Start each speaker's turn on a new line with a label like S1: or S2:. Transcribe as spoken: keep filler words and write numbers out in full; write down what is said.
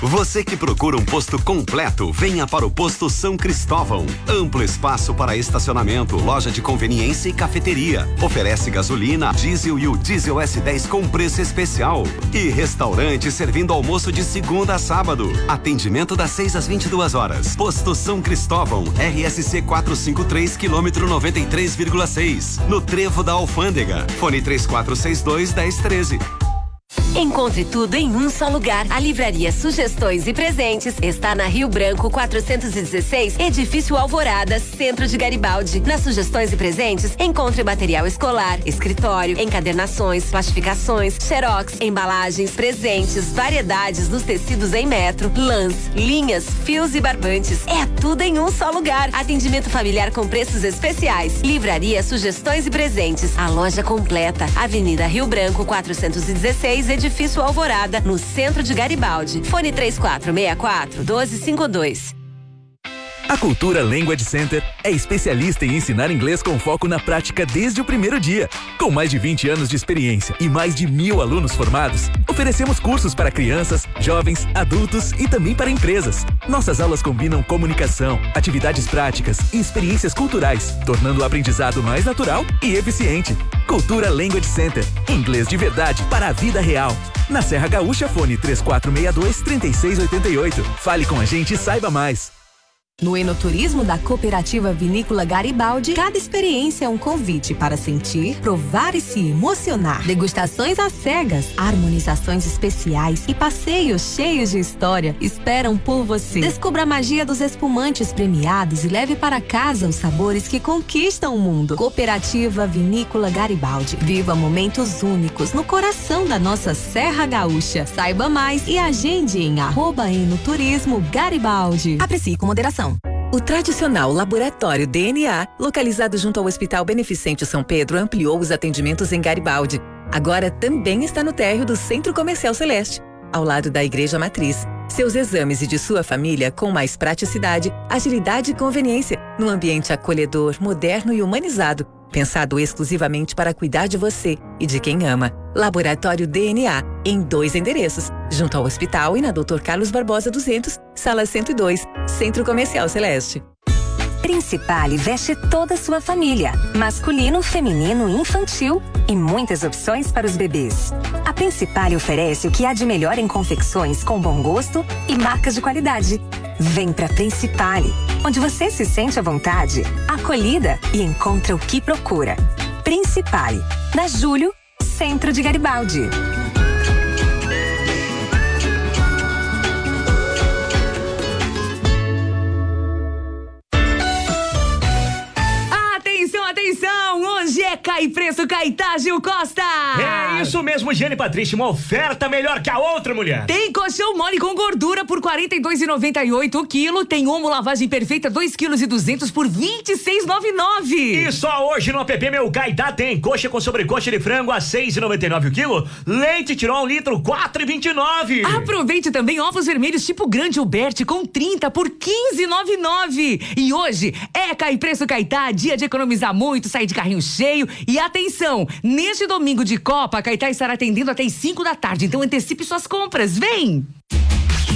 S1: Você que procura um posto completo, venha para o Posto São Cristóvão. Amplo espaço para estacionamento, loja de conveniência e cafeteria. Oferece gasolina, diesel e o diesel S dez com preço especial. E restaurante servindo almoço de segunda a sábado. Atendimento das seis às vinte e duas horas. Posto São Cristóvão, R S C quatrocentos e cinquenta e três, quilômetro noventa e três vírgula seis. No Trevo da Alfândega. Fone três quatro seis dois, um zero um três.
S2: Encontre tudo em um só lugar. A Livraria Sugestões e Presentes está na Rio Branco quatrocentos e dezesseis, Edifício Alvorada, Centro de Garibaldi. Nas Sugestões e Presentes, encontre material escolar, escritório, encadernações, plastificações, xerox, embalagens, presentes, variedades nos tecidos em metro, lãs, linhas, fios e barbantes. É tudo em um só lugar. Atendimento familiar com preços especiais. Livraria Sugestões e Presentes. A loja completa. Avenida Rio Branco quatrocentos e dezesseis, Edifício Alvorada, no centro de Garibaldi. Fone três quatro seis quatro, um dois cinco dois.
S3: A Cultura Language Center é especialista em ensinar inglês com foco na prática desde o primeiro dia. Com mais de vinte anos de experiência e mais de mil alunos formados, oferecemos cursos para crianças, jovens, adultos e também para empresas. Nossas aulas combinam comunicação, atividades práticas e experiências culturais, tornando o aprendizado mais natural e eficiente. Cultura Language Center, inglês de verdade para a vida real. Na Serra Gaúcha, fone três quatro seis dois, três seis oito oito. Fale com a gente e saiba mais.
S4: No enoturismo da Cooperativa Vinícola Garibaldi, cada experiência é um convite para sentir, provar e se emocionar. Degustações às cegas, harmonizações especiais e passeios cheios de história esperam por você. Descubra a magia dos espumantes premiados e leve para casa os sabores que conquistam o mundo. Cooperativa Vinícola Garibaldi. Viva momentos únicos no coração da nossa Serra Gaúcha. Saiba mais e agende em arroba enoturismo Garibaldi. Aprecie com moderação.
S5: O tradicional Laboratório D N A, localizado junto ao Hospital Beneficente São Pedro, ampliou os atendimentos em Garibaldi. Agora também está no térreo do Centro Comercial Celeste, ao lado da Igreja Matriz. Seus exames e de sua família com mais praticidade, agilidade e conveniência, num ambiente acolhedor, moderno e humanizado, pensado exclusivamente para cuidar de você e de quem ama. Laboratório D N A, em dois endereços, junto ao hospital e na doutor Carlos Barbosa duzentos, sala cento e dois, Centro Comercial Celeste.
S6: Principale veste toda a sua família, masculino, feminino e infantil, e muitas opções para os bebês. A Principale oferece o que há de melhor em confecções com bom gosto e marcas de qualidade. Vem pra Principale, onde você se sente à vontade, acolhida e encontra o que procura. Principale, na Júlio, Centro de Garibaldi.
S7: Atenção, hoje é Cai Preço Caetá Gil Costa.
S8: É isso mesmo, Giane Patrícia, uma oferta melhor que a outra, mulher.
S7: Tem colchão mole com gordura por quarenta e dois reais e noventa e oito centavos o quilo. Tem omo lavagem perfeita dois quilos e duzentos por vinte e seis reais e noventa e nove centavos.
S8: E só hoje no app Meu Caetá tem coxa com sobrecoxa de frango a seis reais e noventa e nove centavos o quilo. Leite Tirol um litro, quatro reais e vinte e nove centavos.
S7: Aproveite também ovos vermelhos tipo grande Gilberte com trinta por quinze reais e noventa e nove centavos. E hoje é Cai Preço Caetá, dia de economizar muito, sair de carrinho cheio. E atenção, neste domingo de Copa, a Caetá estará atendendo até as cinco da tarde, então antecipe suas compras, vem!